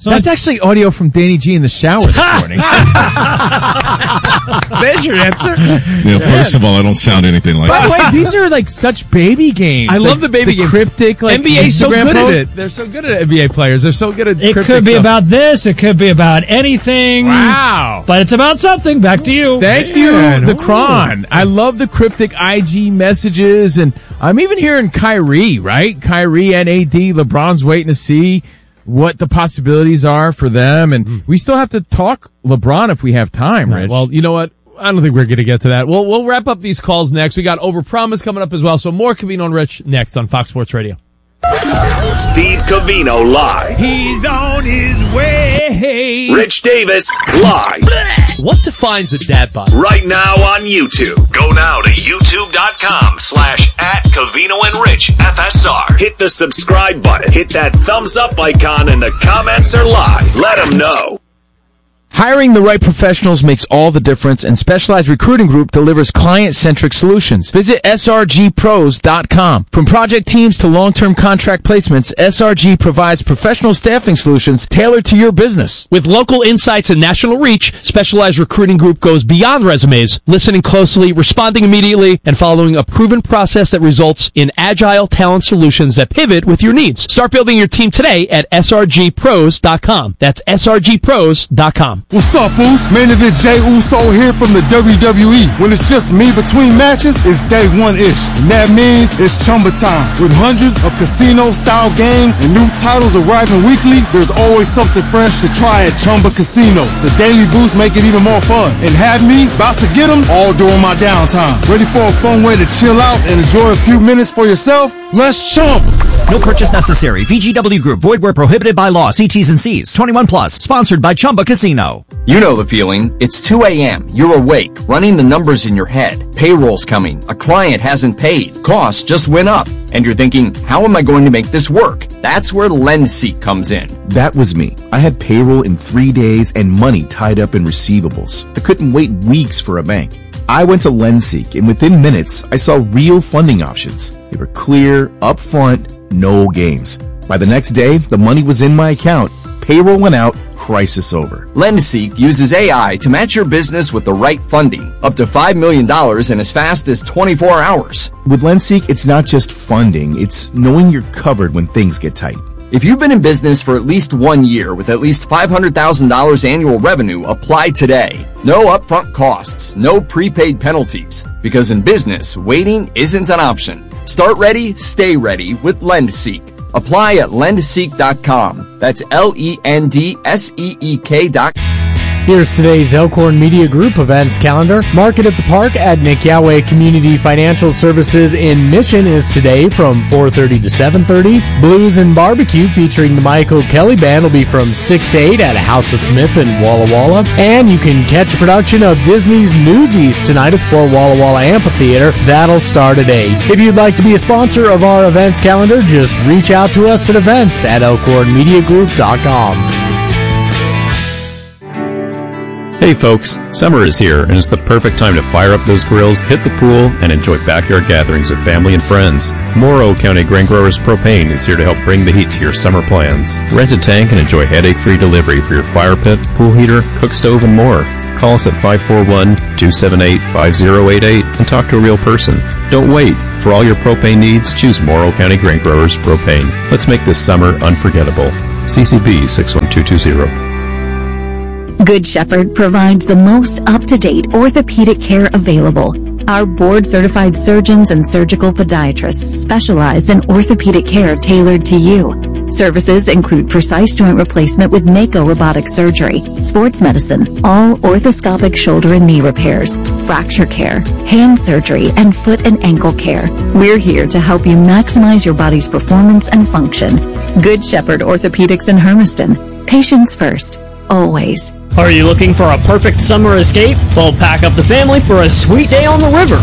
So that's actually audio from Danny G in the shower this morning. There's your answer. First of all, I don't sound anything like By that. the way, these are like such baby games. I love the baby games. Cryptic, like NBA's so Instagram good posts. at it. They're so good at NBA players. They're so good at it cryptic could be stuff. about this. It could be about anything. Wow. But it's about something. Back to you. Thank you, the Kron. I love the cryptic IG messages, and I'm even hearing Kyrie, right? Kyrie and AD. LeBron's waiting to see what the possibilities are for them, and we still have to talk LeBron if we have time, Rich. Well, you know what? I don't think we're going to get to that. We'll wrap up these calls next. We got Overpromise coming up as well. So more Covino and Rich next on Fox Sports Radio. Steve Covino live. He's on his way. Rich Davis live. What defines a dad bod? Right now on YouTube. Go now to youtube.com/@Covino and Rich FSR. Hit the subscribe button. Hit that thumbs up icon, and the comments are live. Let them know. Hiring the right professionals makes all the difference, and Specialized Recruiting Group delivers client-centric solutions. Visit srgpros.com. From project teams to long-term contract placements, SRG provides professional staffing solutions tailored to your business. With local insights and national reach, Specialized Recruiting Group goes beyond resumes, listening closely, responding immediately, and following a proven process that results in agile talent solutions that pivot with your needs. Start building your team today at srgpros.com. That's srgpros.com. What's up, Uso? Main event Jey Uso here from the WWE. When it's just me between matches, it's day one-ish. And that means it's Chumba time. With hundreds of casino-style games and new titles arriving weekly, there's always something fresh to try at Chumba Casino. The daily boosts make it even more fun. And have me about to get them all during my downtime. Ready for a fun way to chill out and enjoy a few minutes for yourself? Let's Chumba. No purchase necessary. VGW Group. Void where prohibited by law. See T's and C's. 21 plus. Sponsored by Chumba Casino. You know the feeling. It's 2 a.m. You're awake, running the numbers in your head. Payroll's coming. A client hasn't paid. Costs just went up. And you're thinking, how am I going to make this work? That's where LendSeek comes in. That was me. I had payroll in 3 days and money tied up in receivables. I couldn't wait weeks for a bank. I went to LendSeek, and within minutes, I saw real funding options. They were clear, upfront, no games. By the next day, the money was in my account. Payroll went out, crisis over. LendSeek uses AI to match your business with the right funding, up to $5 million in as fast as 24 hours. With LendSeek, it's not just funding, it's knowing you're covered when things get tight. If you've been in business for at least 1 year with at least $500,000 annual revenue, apply today. No upfront costs, no prepaid penalties. Because in business, waiting isn't an option. Start ready, stay ready with LendSeek. Apply at lendseek.com. That's LENDSEEK.com. Here's today's Elkhorn Media Group events calendar. Market at the Park at Nick Yahweh Community Financial Services in Mission is today from 4:30 to 7:30. Blues and Barbecue featuring the Michael Kelly Band will be from 6 to 8 at House of Smith in Walla Walla. And you can catch a production of Disney's Newsies tonight at the Fort Walla Walla Amphitheater. That'll start at 8. If you'd like to be a sponsor of our events calendar, just reach out to us at events@elkhornmediagroup.com. Hey folks, summer is here and it's the perfect time to fire up those grills, hit the pool, and enjoy backyard gatherings with family and friends. Morrow County Grain Growers Propane is here to help bring the heat to your summer plans. Rent a tank and enjoy headache-free delivery for your fire pit, pool heater, cook stove, and more. Call us at 541-278-5088 and talk to a real person. Don't wait. For all your propane needs, choose Morrow County Grain Growers Propane. Let's make this summer unforgettable. CCB 61220. Good Shepherd provides the most up-to-date orthopedic care available. Our board-certified surgeons and surgical podiatrists specialize in orthopedic care tailored to you. Services include precise joint replacement with Mako robotic surgery, sports medicine, all orthoscopic shoulder and knee repairs, fracture care, hand surgery, and foot and ankle care. We're here to help you maximize your body's performance and function. Good Shepherd Orthopedics in Hermiston. Patients first. Always. Are you looking for a perfect summer escape? Well, pack up the family for a sweet day on the river.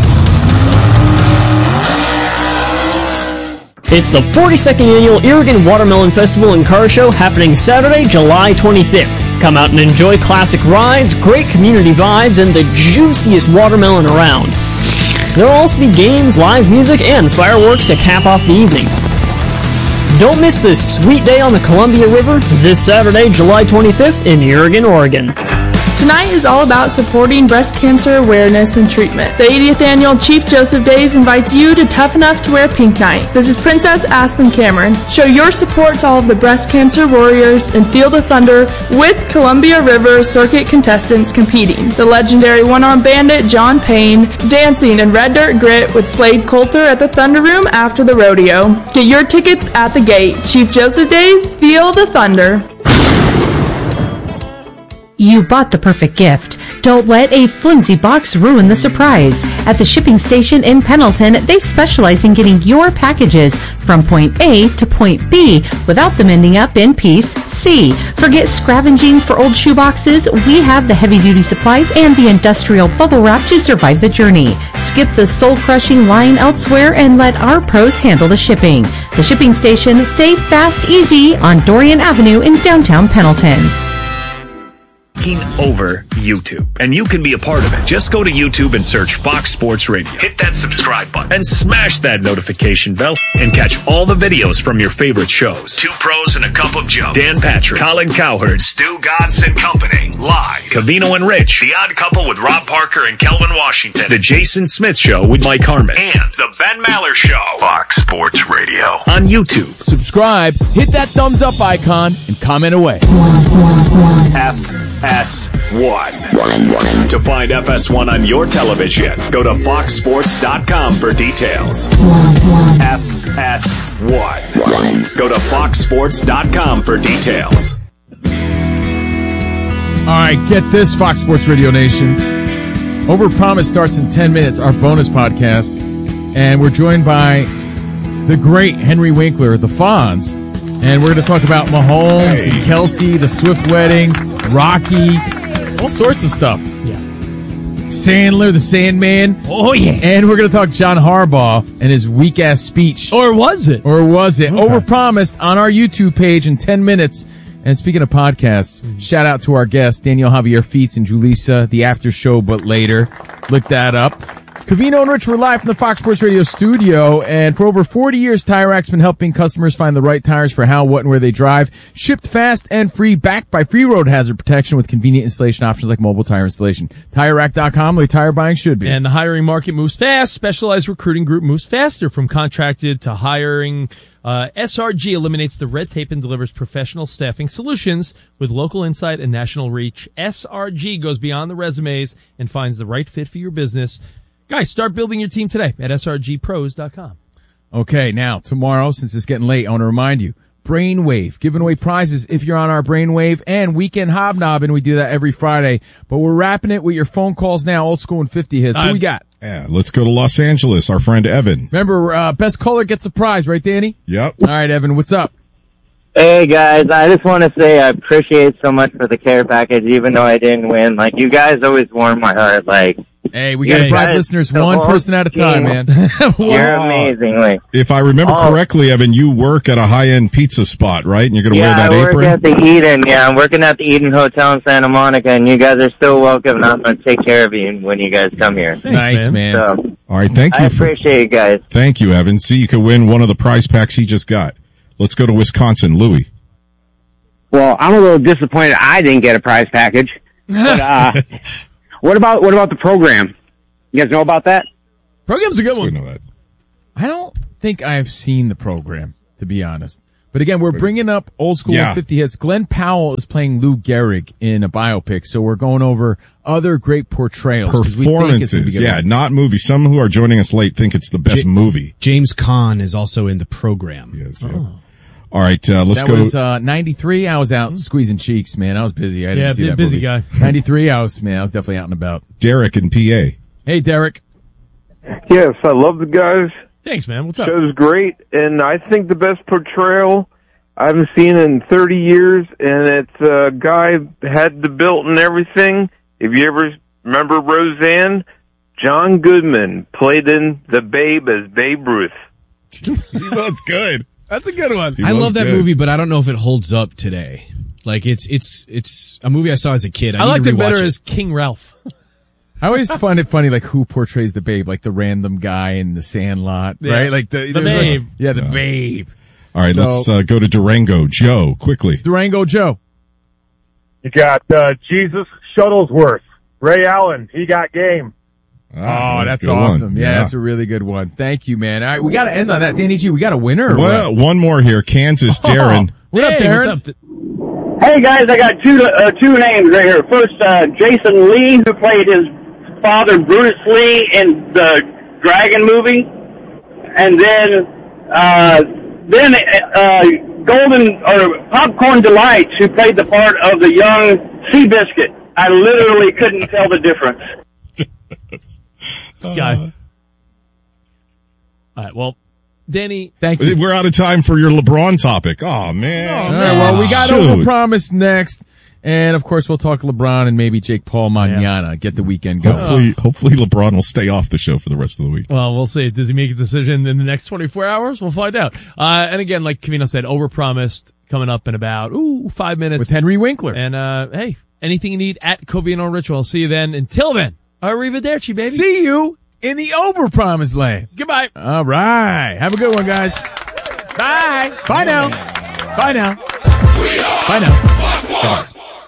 It's the 42nd Annual Irrigan Watermelon Festival and Car Show happening Saturday, July 25th. Come out and enjoy classic rides, great community vibes, and the juiciest watermelon around. There will also be games, live music, and fireworks to cap off the evening. Don't miss this sweet day on the Columbia River this Saturday, July 25th in Uruguay, Oregon. Tonight is all about supporting breast cancer awareness and treatment. The 80th annual Chief Joseph Days invites you to Tough Enough to Wear Pink Night. This is Princess Aspen Cameron. Show your support to all of the breast cancer warriors and feel the thunder with Columbia River Circuit contestants competing. The legendary one-armed bandit John Payne dancing in red dirt grit with Slade Coulter at the Thunder Room after the rodeo. Get your tickets at the gate. Chief Joseph Days, feel the thunder. You bought the perfect gift. Don't let a flimsy box ruin the surprise. At the shipping station in Pendleton, they specialize in getting your packages from point A to point B without them ending up in piece C. Forget scavenging for old shoeboxes. We have the heavy-duty supplies and the industrial bubble wrap to survive the journey. Skip the soul-crushing line elsewhere and let our pros handle the shipping. The shipping station, safe, fast, easy on Dorian Avenue in downtown Pendleton. Over YouTube, and you can be a part of it. Just go to YouTube and search Fox Sports Radio. Hit that subscribe button and smash that notification bell and catch all the videos from your favorite shows. Two Pros and a Cup of Joe, Dan Patrick, Colin Cowherd, Stu Godson and Company, live. Cavino and Rich, The Odd Couple with Rob Parker and Kelvin Washington, The Jason Smith Show with Mike Harmon, and The Ben Maller Show. Fox Sports Radio on YouTube. Subscribe, hit that thumbs up icon, and comment away. FS1. To find FS1 on your television, go to foxsports.com for details. FS1. Go to foxsports.com for details. All right, get this, Fox Sports Radio Nation. Overpromise starts in 10 minutes, our bonus podcast, and we're joined by the great Henry Winkler, the Fonz, and we're going to talk about Mahomes and Kelsey, the Swift wedding, Rocky, all sorts of stuff. Yeah. Sandler, the Sandman. Oh, yeah. And we're going to talk John Harbaugh and his weak-ass speech. Or was it? Okay. Overpromised on our YouTube page in 10 minutes. And speaking of podcasts, shout out to our guests, Daniel Javier Feets and Julissa, the after show, but later. Look that up. Cavino and Rich were live from the Fox Sports Radio studio, and for over 40 years, Tire Rack's been helping customers find the right tires for how, what, and where they drive. Shipped fast and free, backed by free road hazard protection with convenient installation options like mobile tire installation. TireRack.com, the way tire buying should be. And the hiring market moves fast. Specialized recruiting group moves faster from contracted to hiring. SRG eliminates the red tape and delivers professional staffing solutions with local insight and national reach. SRG goes beyond the resumes and finds the right fit for your business. Guys, start building your team today at srgpros.com. Okay, now, tomorrow, since it's getting late, I want to remind you, Brainwave, giving away prizes if you're on our Brainwave, and Weekend Hobnobbing. We do that every Friday. But we're wrapping it with your phone calls now, old school and 50 hits. Who we got? Yeah, let's go to Los Angeles, our friend Evan. Remember, best caller gets a prize, right, Danny? Yep. All right, Evan, what's up? Hey, guys, I just want to say I appreciate so much for the care package, even though I didn't win. Like, you guys always warm my heart, like... Hey, we got to bribe listeners one person at a time, man. You're amazing. Like, if I remember correctly, Evan, you work at a high-end pizza spot, right? And you're going to wear that apron? Yeah, I work at the Eden. Yeah, I'm working at the Eden Hotel in Santa Monica, and you guys are still welcome, and I'm going to take care of you when you guys come here. Thanks, nice, man. So, all right, thank you. I appreciate it, guys. Thank you, Evan. See, you can win one of the prize packs he just got. Let's go to Wisconsin. Louis. Well, I'm a little disappointed I didn't get a prize package. But, what about the program? You guys know about that? Program's a good one. I don't think I've seen the program, to be honest. But again, we're bringing up old school 50 hits. Glenn Powell is playing Lou Gehrig in a biopic, so we're going over other great portrayals. Performances, not movies. Some who are joining us late think it's the best movie. James Caan is also in the program. Yes, All right, let's go. That was 93. I was out squeezing cheeks, man. I was busy. I didn't see that busy movie. Guy. 93, I was definitely out and about. Derek in PA. Hey, Derek. Yes, I love the guys. Thanks, man. What's up? Show's great, and I think the best portrayal I haven't seen in 30 years, and it's a guy had the built and everything. If you ever remember Roseanne, John Goodman played in The Babe as Babe Ruth. That's good. That's a good one. I love that movie, but I don't know if it holds up today. Like it's a movie I saw as a kid. I liked it better as King Ralph. I always find it funny, like, who portrays the Babe, like the random guy in The Sandlot, right? Like the Babe. the Babe. All right, So- let's go to Durango. Joe, quickly. Durango Joe. You got Jesus Shuttlesworth. Ray Allen, he got game. Oh, that's good awesome. one. Yeah, Yeah. that's a really good one. Thank you, man. All right, we got to end on that. Danny G, we got a winner. Or Well, what? one more here. Kansas, Darren. What up, Hey, Darren? what's up? Hey guys, I got two names right here. First, Jason Lee, who played his father Bruce Lee in the Dragon movie, and then Golden or Popcorn Delights, who played the part of the young Seabiscuit. I literally couldn't tell the difference. Guy. All right. Well, Danny, thank you. We're out of time for your LeBron topic. Oh, man. All right, well, we got Shoot. Overpromise next. And, of course, we'll talk LeBron and maybe Jake Paul mañana. Get the weekend going. Hopefully LeBron will stay off the show for the rest of the week. Well, we'll see. Does he make a decision in the next 24 hours? We'll find out. And again, like Cavino said, overpromised coming up in about 5 minutes With Henry Winkler. And hey, anything you need at Covino Ritual. I'll see you then. Until then, arrivederci, baby. See you in the Overpromised land. Goodbye. All right. Have a good one, guys. Bye. Bye now. Bye now. Bye now.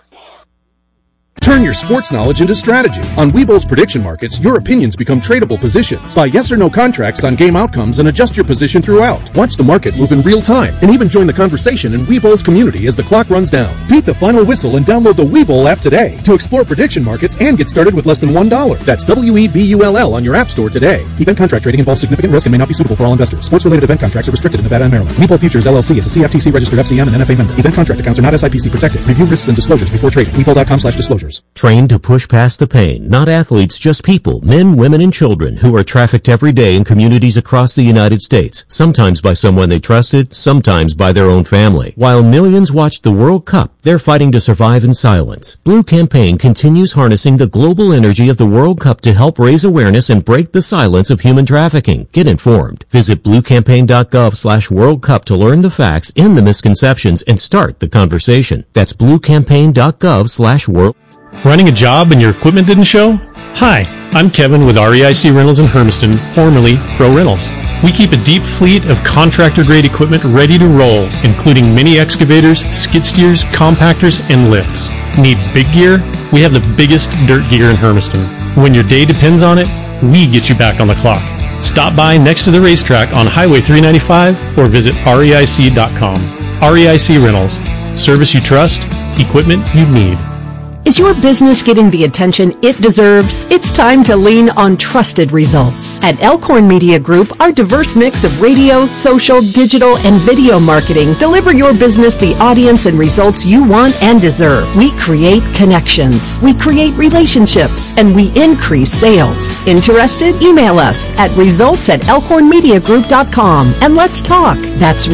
Turn your sports knowledge into strategy. On Webull's prediction markets, your opinions become tradable positions. Buy yes or no contracts on game outcomes and adjust your position throughout. Watch the market move in real time and even join the conversation in Webull's community as the clock runs down. Beat the final whistle and download the Webull app today to explore prediction markets and get started with less than $1. That's WEBULL on your app store today. Event contract trading involves significant risk and may not be suitable for all investors. Sports-related event contracts are restricted in Nevada and Maryland. Webull Futures LLC is a CFTC registered FCM and NFA member. Event contract accounts are not SIPC protected. Review risks and disclosures before trading. Webull.com/disclosures. Trained to push past the pain, not athletes, just people, men, women, and children who are trafficked every day in communities across the United States, sometimes by someone they trusted, sometimes by their own family. While millions watch the World Cup, they're fighting to survive in silence. Blue Campaign continues harnessing the global energy of the World Cup to help raise awareness and break the silence of human trafficking. Get informed. Visit bluecampaign.gov/World Cup to learn the facts, end the misconceptions, and start the conversation. That's bluecampaign.gov/World. Running a job and your equipment didn't show? Hi, I'm Kevin with REIC Rentals in Hermiston, formerly Pro Rentals. We keep a deep fleet of contractor-grade equipment ready to roll, including mini excavators, skid steers, compactors, and lifts. Need big gear? We have the biggest dirt gear in Hermiston. When your day depends on it, we get you back on the clock. Stop by next to the racetrack on Highway 395 or visit REIC.com. REIC Rentals. Service you trust, equipment you need. Is your business getting the attention it deserves? It's time to lean on trusted results. At Elkhorn Media Group, our diverse mix of radio, social, digital, and video marketing deliver your business the audience and results you want and deserve. We create connections, we create relationships, and we increase sales. Interested? Email us at results@elkhornmediagroup.com and let's talk. That's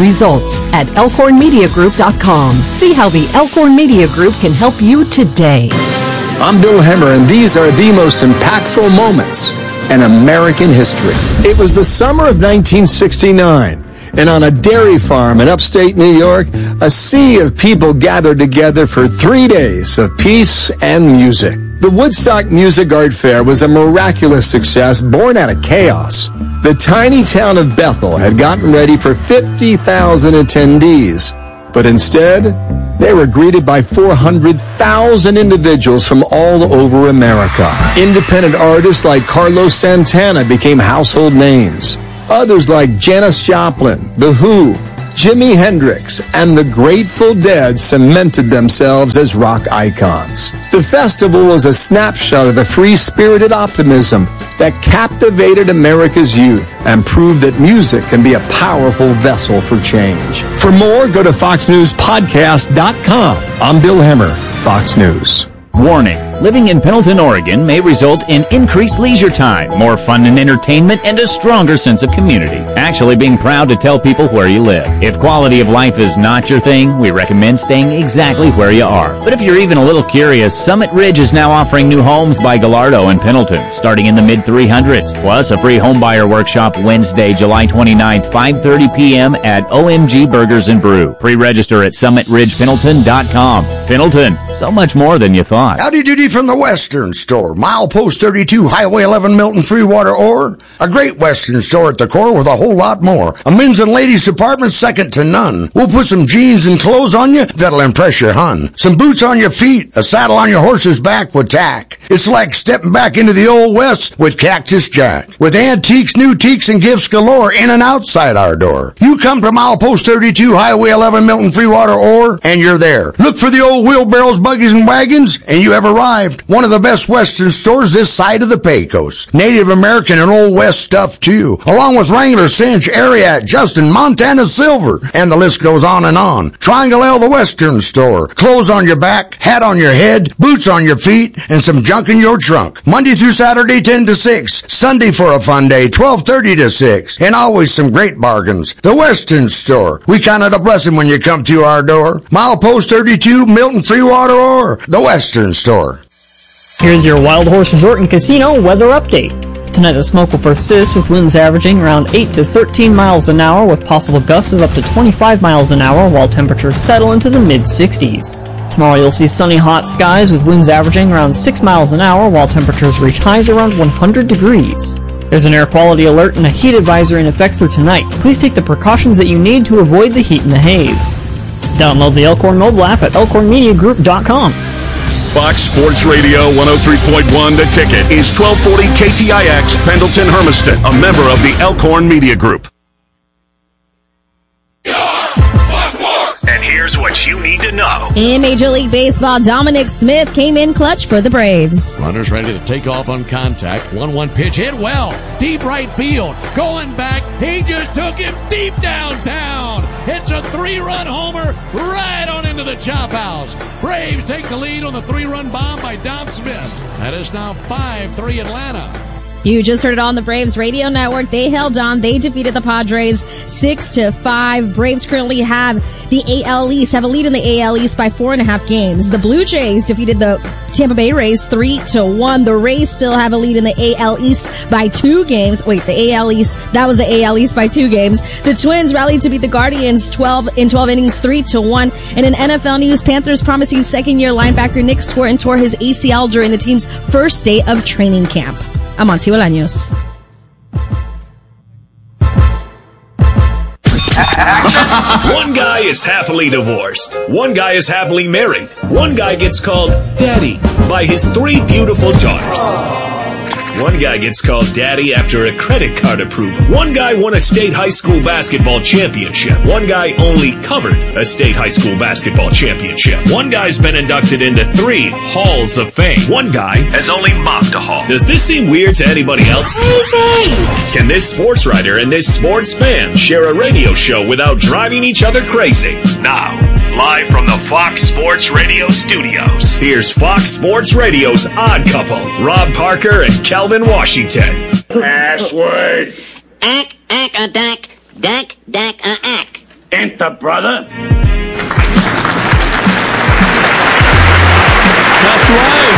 results@elkhornmediagroup.com. See how the Elkhorn Media Group can help you today. I'm Bill Hemmer, and these are the most impactful moments in American history. It was the summer of 1969, and on a dairy farm in upstate New York, a sea of people gathered together for 3 days of peace and music. The Woodstock Music Art Fair was a miraculous success born out of chaos. The tiny town of Bethel had gotten ready for 50,000 attendees. But instead, they were greeted by 400,000 individuals from all over America. Independent artists like Carlos Santana became household names. Others like Janis Joplin, The Who, Jimi Hendrix, and the Grateful Dead cemented themselves as rock icons. The festival was a snapshot of the free-spirited optimism that captivated America's youth and proved that music can be a powerful vessel for change. For more, go to FoxNewsPodcast.com. I'm Bill Hemmer, Fox News. Warning. Living in Pendleton, Oregon may result in increased leisure time, more fun and entertainment, and a stronger sense of community. Actually being proud to tell people where you live. If quality of life is not your thing, we recommend staying exactly where you are. But if you're even a little curious, Summit Ridge is now offering new homes by Gallardo in Pendleton, starting in the mid-300s, plus a free homebuyer workshop Wednesday, July 29th, 5:30 p.m. at OMG Burgers and Brew. Pre-register at summitridgependleton.com. Pendleton, so much more than you thought. Howdy doody from the Western Store, milepost 32, Highway 11, Milton, Freewater, or a great Western Store at the core with a whole lot more. A men's and ladies department second to none. We'll put some jeans and clothes on you that'll impress your hun. Some boots on your feet, a saddle on your horse's back with tack. It's like stepping back into the Old West with Cactus Jack. With antiques, new teaks, and gifts galore in and outside our door. You come to milepost 32, Highway 11, Milton, Freewater, or, and you're there. Look for the old wheelbarrows, buggies, and wagons, and you have arrived. One of the best Western stores this side of the Pecos. Native American and Old West stuff, too. Along with Wrangler, Cinch, Ariat, Justin, Montana Silver, and the list goes on and on. Triangle L, the Western Store. Clothes on your back, hat on your head, boots on your feet, and some junk in your trunk. Monday through Saturday, 10 to 6. Sunday for a fun day, 12:30 to 6. And always some great bargains. The Western Store. We count it a blessing when you come to our door. Milepost 32, Milton, Freewater, or the Western Store. Here's your Wild Horse Resort and Casino weather update. Tonight the smoke will persist with winds averaging around 8 to 13 miles an hour with possible gusts of up to 25 miles an hour while temperatures settle into the mid-60s. Tomorrow you'll see sunny hot skies with winds averaging around 6 miles an hour while temperatures reach highs around 100 degrees. There's an air quality alert and a heat advisory in effect through tonight. Please take the precautions that you need to avoid the heat and the haze. Download the Elkhorn mobile app at elkhornmediagroup.com. Fox Sports Radio 103.1 The Ticket is 1240 KTIX Pendleton Hermiston, a member of the Elkhorn Media Group. And here's what you need to know. In Major League Baseball, Dominic Smith came in clutch for the Braves. Runners ready to take off on contact. 1-1 pitch hit well. Deep right field. Going back. He just took him deep downtown. It's a 3-run homer right on into the chop house. Braves take the lead on the 3-run bomb by Dom Smith. That is now 5-3 Atlanta. You just heard it on the Braves radio network. They held on. They defeated the Padres 6-5. Braves currently have the AL East, have a lead in the AL East by 4.5 games. The Blue Jays defeated the Tampa Bay Rays 3-1. The Rays still have a lead in the AL East by 2 games. Wait, the AL East, that was the AL East by 2 games. The Twins rallied to beat the Guardians 12 innings 3-1. And in NFL news, Panthers promising second-year linebacker Nick Swarton tore his ACL during the team's first day of training camp. I'm Monty Bolaños. One guy is happily divorced. One guy is happily married. One guy gets called Daddy by his 3 beautiful daughters. One guy gets called Daddy after a credit card approval. One guy won a state high school basketball championship. One guy only covered a state high school basketball championship. One guy's been inducted into 3 halls of fame. One guy has only mopped a hall. Does this seem weird to anybody else? Can this sports writer and this sports fan share a radio show without driving each other crazy? Now, live from the Fox Sports Radio studios, here's Fox Sports Radio's Odd Couple, Rob Parker and Kelvin Washington. Password. Ack, a dack, dack, a ack. Enter, brother. That's right.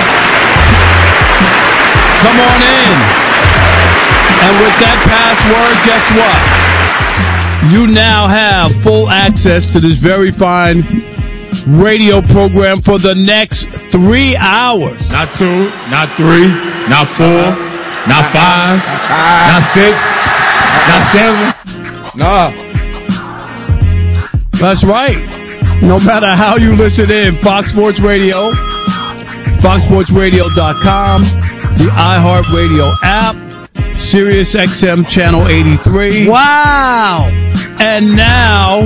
Come on in. And with that password, guess what? You now have full access to this very fine radio program for the next 3 hours. Not 2, not 3, not 4, not 5, not 6, not 7. No. That's right. No matter how you listen in, Fox Sports Radio, foxsportsradio.com, the iHeartRadio app, Sirius XM Channel 83. Wow. And now,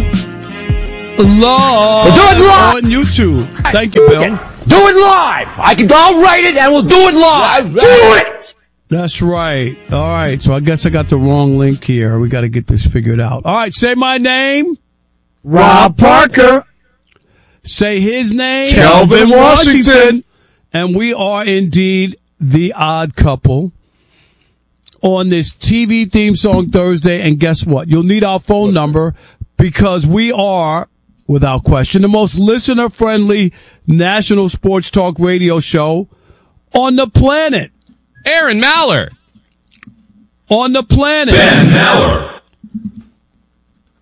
live on YouTube. Thank you, Bill. Do it live. I'll write it and we'll do it live. Do it. That's right. All right. So I guess I got the wrong link here. We got to get this figured out. All right. Say my name. Rob Parker. Say his name. Kelvin Washington. And we are indeed the Odd Couple on this TV theme song Thursday. And guess what? You'll need our phone number because we are, without question, the most listener-friendly national sports talk radio show on the planet. Aaron Maller. On the planet. Ben Maller.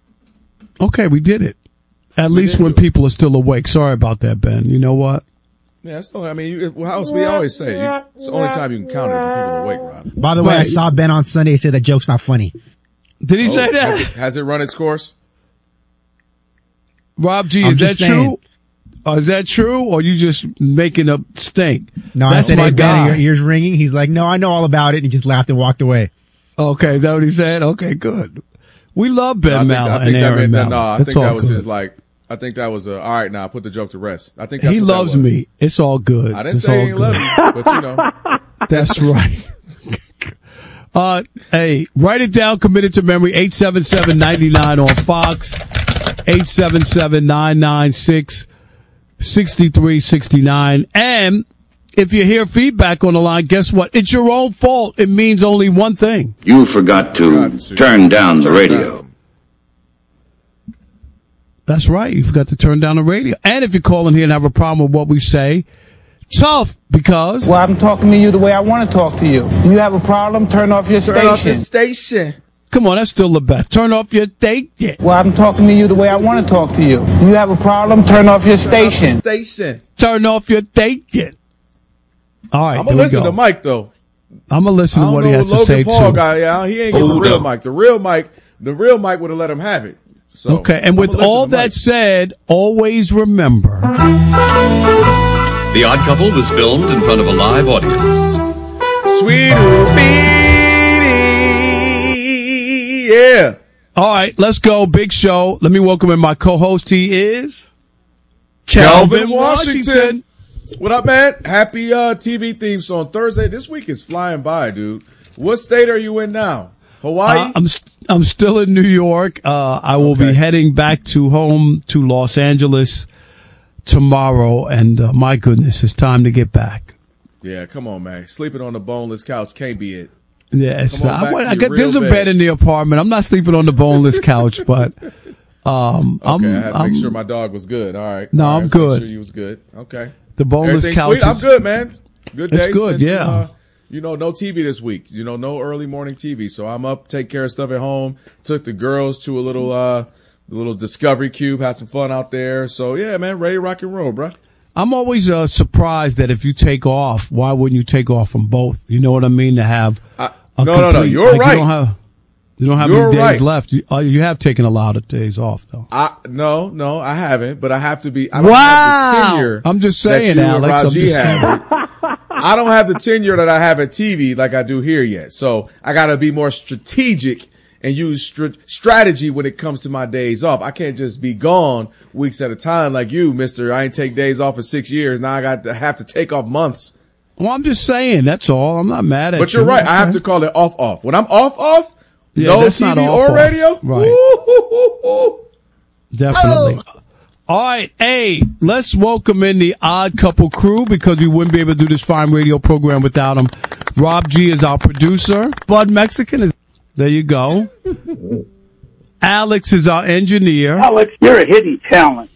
Okay, we did it. At least when people are still awake. Sorry about that, Ben. You know what? Yeah, that's the only, I mean, as we always say, it's the only time you can count it if people are awake, Rob. By the way, I saw Ben on Sunday say that joke's not funny. Did he say that? Has it run its course? Rob G, is that true? Is that true, or you just making up stink? No, that's I said, my hey, Ben, guy. are your ears ringing? He's like, no, I know all about it. And he just laughed and walked away. Okay, is that what he said? Okay, good. We love Ben Maller and Aaron Maller. No, I That's think that all was good. his, like, I think that was all right, now put the joke to rest. I think He loves me. It's all good. I didn't It's say all he good. loved you, but you know. That's right. Hey, write it down, commit it to memory, 877-99 on Fox, 877-996-6369. And if you hear feedback on the line, guess what? It's your own fault. It means only one thing. You forgot to turn down the radio. That's right. You forgot to turn down the radio. And if you call in here and have a problem with what we say, tough, because... Well, I'm talking to you the way I want to talk to you. You have a problem? Turn off your station. Turn off the station. Come on, that's still the best. Turn off your station. Well, I'm talking to you the way I want to talk to you. You have a problem? Turn off your station. Station. Turn off your station. All right, I'm going to listen to Mike, though. I'm going to listen to what he has to Logan say, Paul too. guy, he ain't getting the real Mike. The real Mike would have let him have it. So, Okay, and with all that said, always remember... The Odd Couple was filmed in front of a live audience. Sweet Beanie, yeah. All right, let's go. Big show. Let me welcome in my co-host. He is... Calvin Washington. What up, man? Happy TV theme song Thursday. This week is flying by, dude. What state are you in now? Hawaii? I'm still in New York. I will be heading back to home to Los Angeles tomorrow, and my goodness, it's time to get back. Yeah, come on, man. Sleeping on the boneless couch can't be it. Yes, Come on back to your there's a real bed in the apartment. I'm not sleeping on the boneless couch, but I had to make sure my dog was good. All right. No, All I'm right, good. Make sure you was good. Okay. The boneless Everything couch sweet? I'm is- good, man. Good day. It's good, Spent yeah. some, no TV this week. No early morning TV. So I'm up, take care of stuff at home. Took the girls to a little Discovery Cube, had some fun out there. So yeah, man, ready to rock and roll, bro. I'm always surprised that if you take off, why wouldn't you take off from both? You know what I mean? To have No, you're right. You don't have You're any days right. left. You have taken a lot of days off, though. No, I haven't, but I have to be. I don't Wow. have the tenure. I'm just that saying, you and Alex, I'm Raji just have. saying. I don't have the tenure that I have at TV like I do here yet. So I got to be more strategic and use strategy when it comes to my days off. I can't just be gone weeks at a time like you, mister. I ain't take days off for 6 years. Now I have to take off months. Well, I'm just saying. That's all. I'm not mad at you. But you're right. I have to call it off. When I'm off, Yeah, no that's not TV off. or radio. Right. Woo-hoo-hoo-hoo. Definitely. All right. Hey, let's welcome in the Odd Couple crew because we wouldn't be able to do this fine radio program without them. Rob G is our producer. Bud Mexican is. There you go. Alex is our engineer. Alex, you're a hidden talent.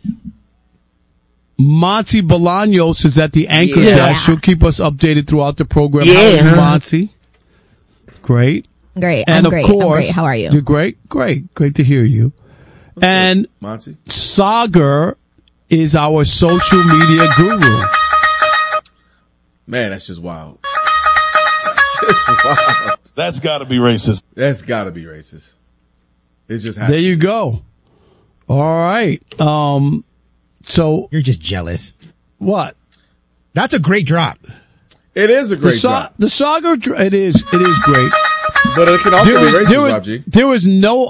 Monty Bolaños is at the anchor Yeah. desk. She'll keep us updated throughout the program. Yeah. How are you, Monty? Great. Great. And I'm of great. course, I'm great. How are you? You're great. Great to hear you. And Monty? Sagar is our social media guru. Man, that's just wild. That's just wild. That's got to be racist. That's got to be racist. It just has There to. you go. All right. So you're just jealous. What? That's a great drop. It is a great drop. The Saga, it is great. But it can also be racist, Rob G. There is no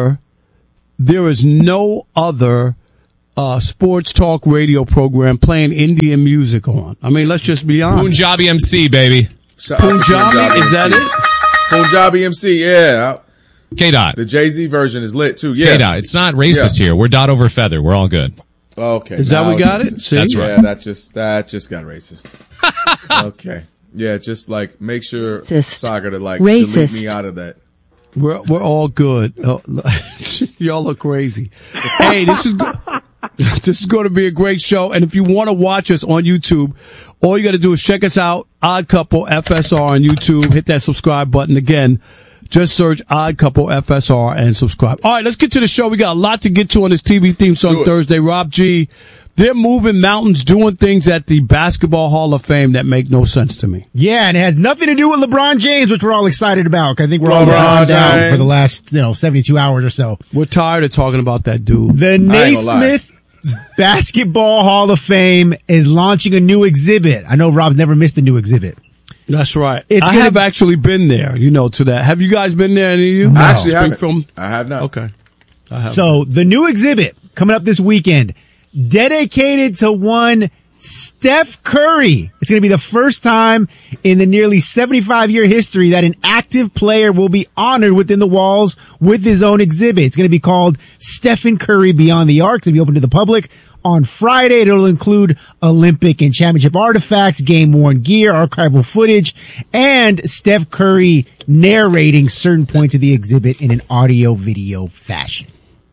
other sports talk radio program playing Indian music on. I mean, let's just be honest. Punjabi MC, baby. Punjabi, is that it? Punjabi MC, yeah. K-Dot. The Jay-Z version is lit, too. Yeah. K-Dot. It's not racist here. We're dot over feather. We're all good. Okay. Is that now we got it? See? That's right. Yeah, that just got racist. Okay. Yeah, just like make sure Saga to like Racist. delete me out of that. We're all good. Oh, y'all look crazy. Hey, this is going to be a great show. And if you want to watch us on YouTube, all you got to do is check us out, Odd Couple FSR on YouTube. Hit that subscribe button again. Just search Odd Couple FSR and subscribe. All right, let's get to the show. We got a lot to get to on this TV theme song Thursday. Rob G They're moving mountains, doing things at the Basketball Hall of Fame that make no sense to me. Yeah, and it has nothing to do with LeBron James, which we're all excited about. I think we're all down for the last 72 hours or so. We're tired of talking about that dude. The Naismith Basketball Hall of Fame is launching a new exhibit. I know Rob's never missed a new exhibit. That's right. I have actually been there, to that. Have you guys been there, any of you? No. I actually haven't. I have not. Okay. So the new exhibit coming up this weekend, dedicated to one Steph Curry. It's going to be the first time in the nearly 75-year history that an active player will be honored within the walls with his own exhibit. It's going to be called Stephen Curry Beyond the Arc. It's going to be open to the public on Friday. It'll include Olympic and championship artifacts, game-worn gear, archival footage, and Steph Curry narrating certain points of the exhibit in an audio-video fashion.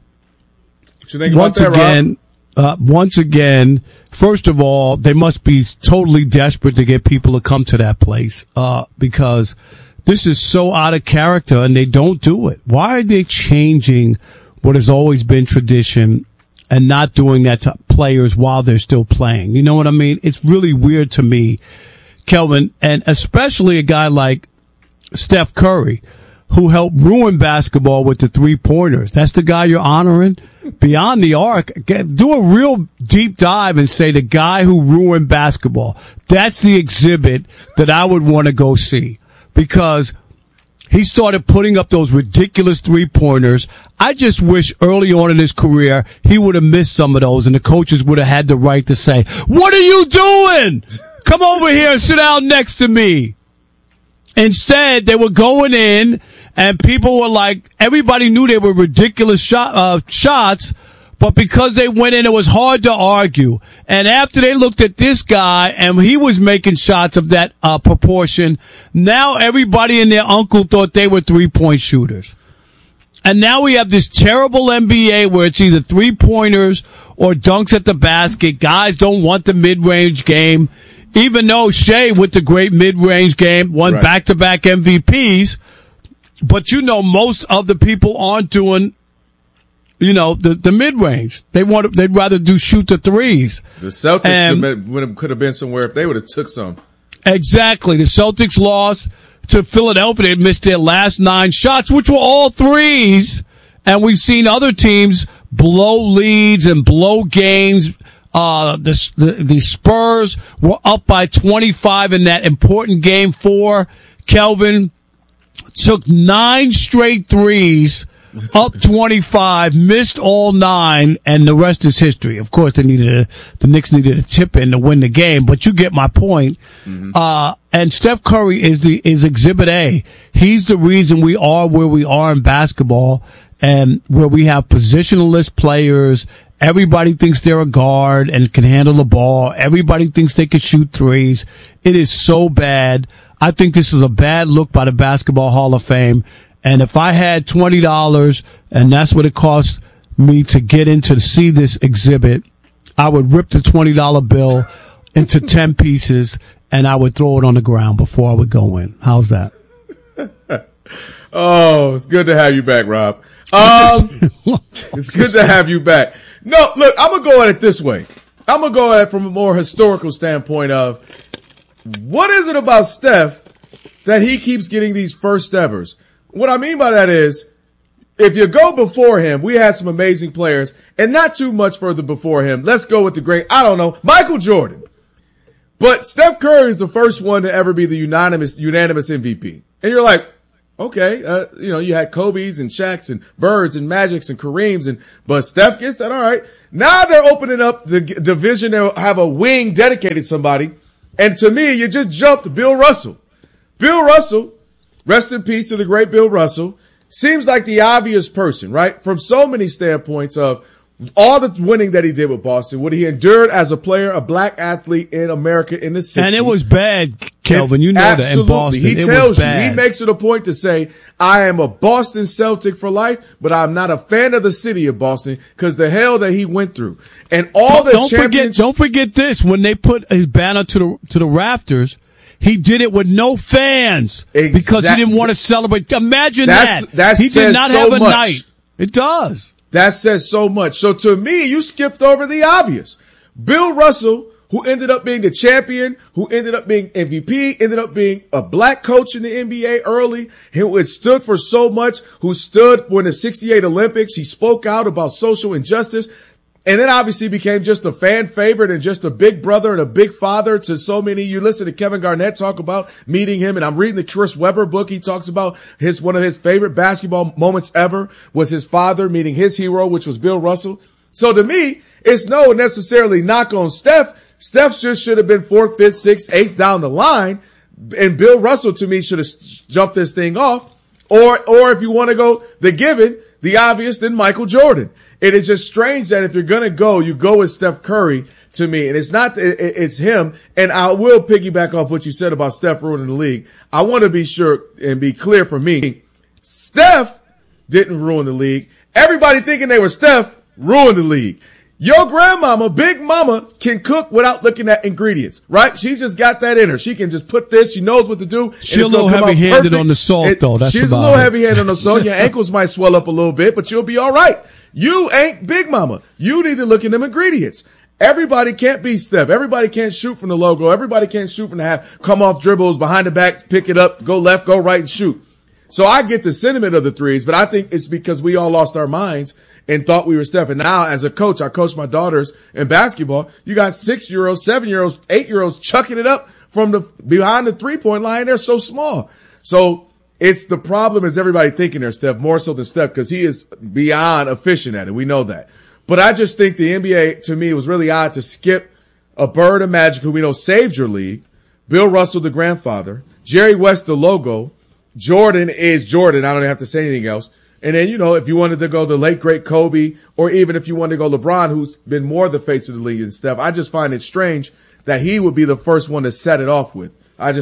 Once again, first of all, they must be totally desperate to get people to come to that place, because this is so out of character and they don't do it. Why are they changing what has always been tradition and not doing that to players while they're still playing? You know what I mean? It's really weird to me, Kelvin, and especially a guy like Steph Curry, who helped ruin basketball with the three-pointers. That's the guy you're honoring? Beyond the Arc, do a real deep dive and say the guy who ruined basketball. That's the exhibit that I would want to go see, because he started putting up those ridiculous three-pointers. I just wish early on in his career he would have missed some of those and the coaches would have had the right to say, "What are you doing? Come over here and sit down next to me." Instead, they were going in, and people were like, everybody knew they were ridiculous shots, but because they went in, it was hard to argue. And after they looked at this guy, and he was making shots of that proportion, now everybody and their uncle thought they were three-point shooters. And now we have this terrible NBA where it's either three-pointers or dunks at the basket. Guys don't want the mid-range game. Even though Shea, with the great mid-range game, won back-to-back MVPs, but most of the people aren't doing, the mid-range. They'd rather shoot the threes. The Celtics could have been somewhere if they would have took some. Exactly. The Celtics lost to Philadelphia. They missed their last 9 shots, which were all threes. And we've seen other teams blow leads and blow games. The Spurs were up by 25 in that important game 4. Kelvin took 9 straight threes, up 25, missed all 9, and the rest is history. Of course, the Knicks needed a tip in to win the game, but you get my point. Mm-hmm. And Steph Curry is Exhibit A. He's the reason we are where we are in basketball, and where we have positionless players. Everybody thinks they're a guard and can handle the ball. Everybody thinks they can shoot threes. It is so bad. I think this is a bad look by the Basketball Hall of Fame. And if I had $20 and that's what it cost me to get in to see this exhibit, I would rip the $20 bill into 10 pieces and I would throw it on the ground before I would go in. How's that? Oh, it's good to have you back, Rob. It's good to have you back. No, look, I'm going to go at it this way. I'm going to go at it from a more historical standpoint of what is it about Steph that he keeps getting these first evers? What I mean by that is, if you go before him, we had some amazing players, and not too much further before him. Let's go with the great, Michael Jordan. But Steph Curry is the first one to ever be the unanimous MVP. And you're like, okay, you had Kobe's and Shaq's and Birds and Magic's and Kareem's, but Steph gets that. All right. Now they're opening up the division. They'll have a wing dedicated to somebody. And to me, you just jumped Bill Russell. Bill Russell, rest in peace to the great Bill Russell, seems like the obvious person, right? From so many standpoints of all the winning that he did with Boston, what he endured as a player, a black athlete in America in the 60s. And it was bad, Kelvin. You know absolutely. That in Boston. He tells you, he makes it a point to say, I am a Boston Celtic for life, but I'm not a fan of the city of Boston because the hell that he went through. And all the champions. Don't forget this. When they put his banner to the rafters, he did it with no fans because he didn't want to celebrate. Imagine that. He did not have a night. It does. That says so much. So to me, you skipped over the obvious. Bill Russell, who ended up being the champion, who ended up being MVP, ended up being a black coach in the NBA early, who had stood for so much, who stood for the 68 Olympics. He spoke out about social injustice, and then obviously became just a fan favorite and just a big brother and a big father to so many. You listen to Kevin Garnett talk about meeting him, and I'm reading the Chris Webber book. He talks about one of his favorite basketball moments ever was his father meeting his hero, which was Bill Russell. So to me, it's no necessarily knock on Steph. Steph just should have been 4th, 5th, 6th, 8th down the line. And Bill Russell, to me, should have jumped this thing off. Or if you want to go the given, the obvious, then Michael Jordan. It is just strange that if you're going to go, you go with Steph Curry to me. And it's him. And I will piggyback off what you said about Steph ruining the league. I want to be sure and be clear for me. Steph didn't ruin the league. Everybody thinking they were Steph ruined the league. Your grandmama, Big Mama, can cook without looking at ingredients, right? She just got that in her. She can just put this. She knows what to do. She's a little heavy-handed on the salt, though. She's a little heavy-handed on the salt. Your ankles might swell up a little bit, but you'll be all right. You ain't Big Mama. You need to look at them ingredients. Everybody can't be Steph. Everybody can't shoot from the logo. Everybody can't shoot from the half. Come off dribbles, behind the back, pick it up, go left, go right, and shoot. So I get the sentiment of the threes, but I think it's because we all lost our minds and thought we were Steph. And now as a coach, I coach my daughters in basketball. You got 6-year-olds, 7-year-olds, 8-year-olds chucking it up from behind the 3-point line. They're so small. So it's the problem is everybody thinking they're Steph more so than Steph because he is beyond efficient at it. We know that. But I just think the NBA, to me, was really odd to skip a Bird and Magic, who we know saved your league, Bill Russell, the grandfather, Jerry West, the logo, Jordan is Jordan. I don't have to say anything else. And then, if you wanted to go the late, great Kobe, or even if you wanted to go LeBron, who's been more the face of the league than Steph, I just find it strange that he would be the first one to set it off with.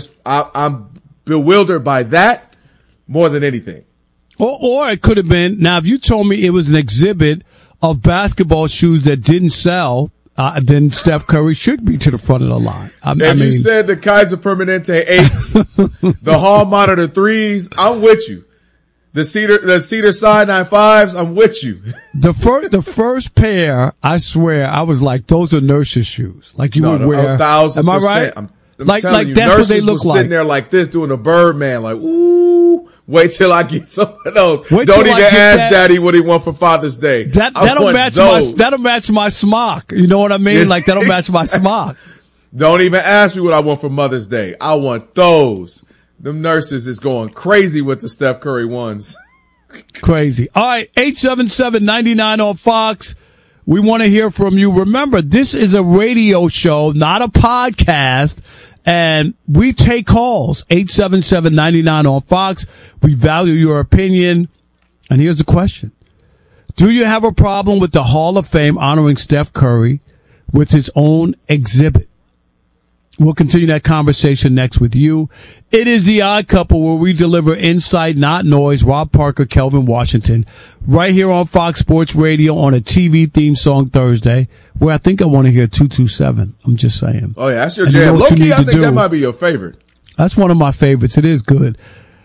I'm bewildered by that more than anything. Or it could have been, now if you told me it was an exhibit of basketball shoes that didn't sell, then Steph Curry should be to the front of the line. You said the Kaiser Permanente 8s, the Hall Monitor 3s, I'm with you. The Cedar Sinai 5s, I'm with you. The first pair, I swear, I was like, those are nurses' shoes. Like you would wear. 1,000%. Am I right? I'm like telling you, that's what they look like. Sitting there like this, doing a Birdman, like, ooh, wait till I get some of those. Don't even ask Daddy what he want for Father's Day. That'll match my smock. You know what I mean? Yes, like that'll match my smock. Don't even ask me what I want for Mother's Day. I want those. Them nurses is going crazy with the Steph Curry ones. Crazy. All right, 877-99 on Fox. We want to hear from you. Remember, this is a radio show, not a podcast, and we take calls. 877-99 on Fox. We value your opinion. And here's the question. Do you have a problem with the Hall of Fame honoring Steph Curry with his own exhibit? We'll continue that conversation next with you. It is The Odd Couple, where we deliver insight, not noise. Rob Parker, Kelvin Washington, right here on Fox Sports Radio on a TV theme song Thursday, where I think I want to hear 227. I'm just saying. Oh, yeah, that's your jam. Low-key, I think that might be your favorite. That's one of my favorites. It is good.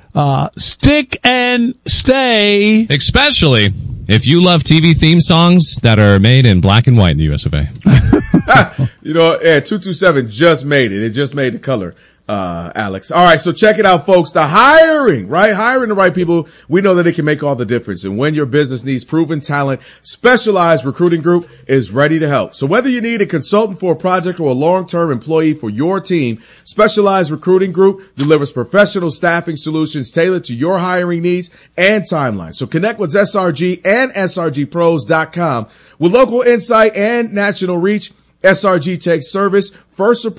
Stick and stay. Especially if you love TV theme songs that are made in black and white in the US of A. 227 just made it. It just made the color, Alex. All right, so check it out, folks. The hiring, right? Hiring the right people, we know that it can make all the difference. And when your business needs proven talent, Specialized Recruiting Group is ready to help. So whether you need a consultant for a project or a long-term employee for your team, Specialized Recruiting Group delivers professional staffing solutions tailored to your hiring needs and timeline. So connect with SRG and SRGpros.com. With local insight and national reach, SRG takes service first.